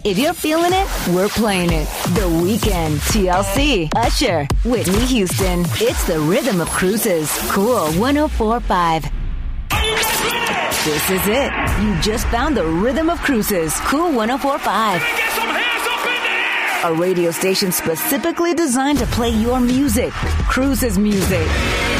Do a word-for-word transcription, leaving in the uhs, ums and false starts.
If you're feeling it, we're playing it. The Weeknd, T L C, Usher, Whitney Houston. It's the rhythm of cruises. Cool one oh four point five. This is it. You just found the rhythm of cruises. Cool one oh four point five. Get some hands up in the air! A radio station specifically designed to play your music. Cruises music.